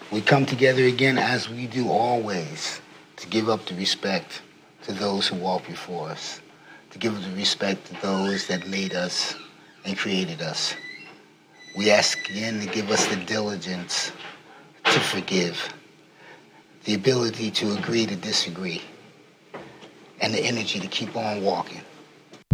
We come together again as we do always to give up the respect to those who walk before us, to give the respect to those that made us and created us. We ask again to give us the diligence to forgive, the ability to agree to disagree, and the energy to keep on walking.